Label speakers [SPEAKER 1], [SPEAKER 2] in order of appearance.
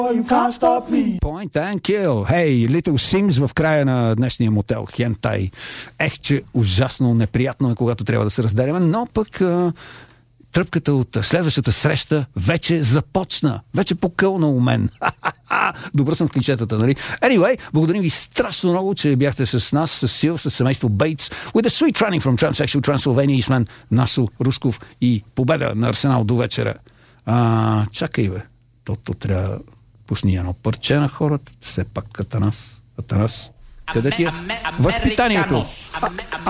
[SPEAKER 1] Point and kill. Hey, Little Sims в края на днешния мотел. Хентай. Че ужасно неприятно е, когато трябва да се разделяме, но пък тръпката от следващата среща вече започна. Вече покълна у мен. Добър съм в клишетата, нали? Anyway, благодарим ви страшно много, че бяхте с нас, с Сил, с семейство Бейтс, with a sweet training from Transsexual Transylvania Eastman, Насо Русков и победа на Арсенал до вечера. Чакай, бе. То трябва пусни едно парче на хората. Все пак Атанас. Къде ти е възпитанието?